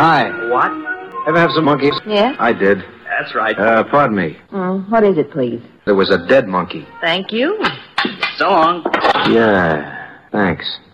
Hi. What? Ever have some monkeys? Yes? I did. That's right. Pardon me. What is it, please? There was a dead monkey. Thank you. So long. Yeah, thanks.